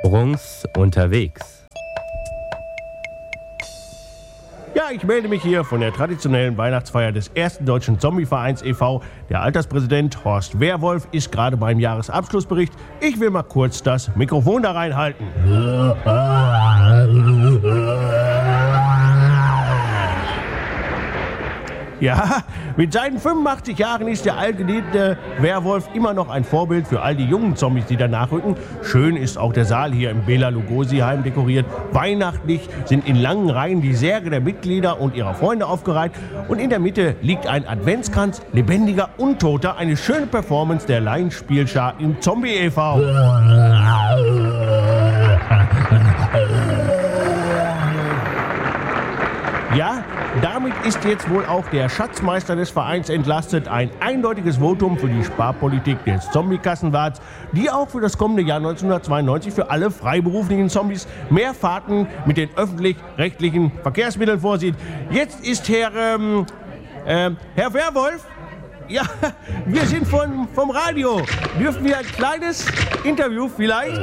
Rungs unterwegs. Ja, ich melde mich hier von der traditionellen Weihnachtsfeier des ersten Deutschen Zombie-Vereins e.V. Der Alterspräsident Horst Werwolf ist gerade beim Jahresabschlussbericht. Ich will mal kurz das Mikrofon da reinhalten. Ja, mit seinen 85 Jahren ist der allgeliebte Werwolf immer noch ein Vorbild für all die jungen Zombies, die danach rücken. Schön ist auch der Saal hier im Bela Lugosi-Heim dekoriert. Weihnachtlich sind in langen Reihen die Särge der Mitglieder und ihrer Freunde aufgereiht. Und in der Mitte liegt ein Adventskranz, lebendiger und toter. Eine schöne Performance der Laienspielschar im Zombie e.V. Ja, damit ist jetzt wohl auch der Schatzmeister des Vereins entlastet. Ein eindeutiges Votum für die Sparpolitik des Zombie-Kassenwarts, die auch für das kommende Jahr 1992 für alle freiberuflichen Zombies mehr Fahrten mit den öffentlich-rechtlichen Verkehrsmitteln vorsieht. Jetzt ist Herr Werwolf. Ja, wir sind vom Radio. Dürfen wir ein kleines Interview vielleicht?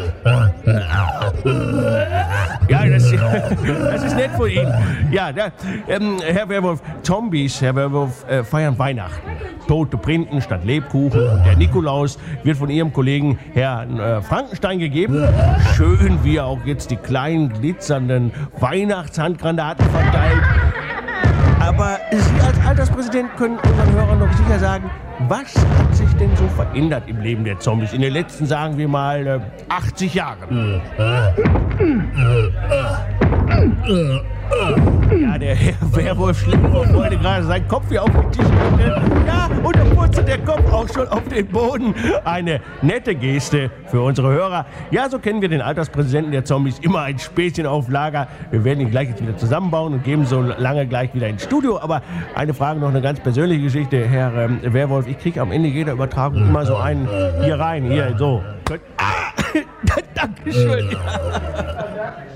Ja, das ist nett von Ihnen. Ja, Herr Werwolf, Zombies, Herr Werwolf, feiern Weihnachten. Tote Printen statt Lebkuchen. Und der Nikolaus wird von Ihrem Kollegen Herrn Frankenstein gegeben. Schön, wie er auch jetzt die kleinen glitzernden Weihnachtshandgranaten verteilt. Aber Sie als Alterspräsident können unseren Hörern noch sicher sagen, was hat sich denn so verändert im Leben der Zombies in den letzten, sagen wir mal, 80 Jahren? Ja, der Herr Werwolf schlägt vor Freude gerade seinen Kopf hier auf den Tisch. Ja, und da purzelt der Kopf auch schon auf den Boden. Eine nette Geste für unsere Hörer. Ja, so kennen wir den Alterspräsidenten der Zombies. Immer ein Späßchen auf Lager. Wir werden ihn gleich jetzt wieder zusammenbauen und geben so lange gleich wieder ins Studio. Aber eine Frage, noch eine ganz persönliche Geschichte. Herr Werwolf, ich kriege am Ende jeder Übertragung immer so einen hier rein. Hier, so. Dankeschön.